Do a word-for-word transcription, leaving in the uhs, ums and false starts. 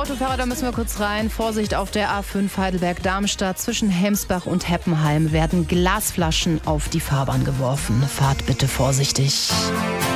Autofahrer, da müssen wir kurz rein. Vorsicht auf der A fünf Heidelberg-Darmstadt. Zwischen Hemsbach und Heppenheim werden Glasflaschen auf die Fahrbahn geworfen. Fahrt bitte vorsichtig.